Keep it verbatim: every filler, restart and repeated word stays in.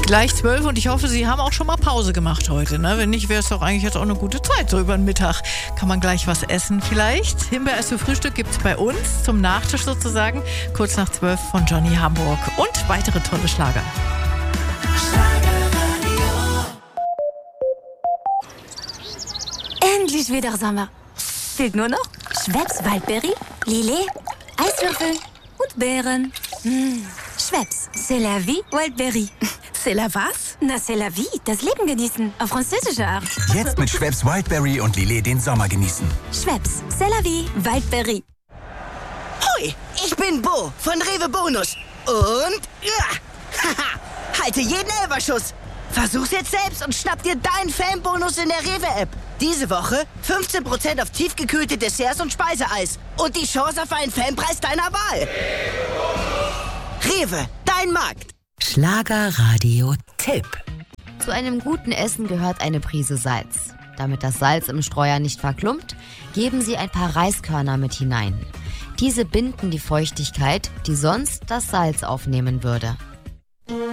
Gleich zwölf und ich hoffe, Sie haben auch schon mal Pause gemacht heute. Ne? Wenn nicht, wäre es doch eigentlich jetzt auch eine gute Zeit. So über den Mittag kann man gleich was essen vielleicht. Himbeereis für Frühstück gibt es bei uns zum Nachtisch sozusagen. Kurz nach zwölf von Johnny Hamburg und weitere tolle Schlager. Endlich wieder Sommer. Fehlt nur noch Schweppes Waldberry, Lillet, Eiswürfel und Beeren. Mmh. Schweppes, c'est la vie, Waldberry. C'est la was? Na, c'est la vie, das Leben genießen, auf französische Art. Jetzt mit Schweppes Wildberry und Lillet den Sommer genießen. Schweppes, c'est la vie, Waldberry. Hoi, ich bin Bo von Rewe Bonus. Und, ja, haha, halte jeden Elferschuss. Versuch's jetzt selbst und schnapp dir deinen Fanbonus in der Rewe-App. Diese Woche fünfzehn Prozent auf tiefgekühlte Desserts und Speiseeis. Und die Chance auf einen Fanpreis deiner Wahl. Rewe, dein Markt. Schlagerradio-Tipp. Zu einem guten Essen gehört eine Prise Salz. Damit das Salz im Streuer nicht verklumpt, geben Sie ein paar Reiskörner mit hinein. Diese binden die Feuchtigkeit, die sonst das Salz aufnehmen würde.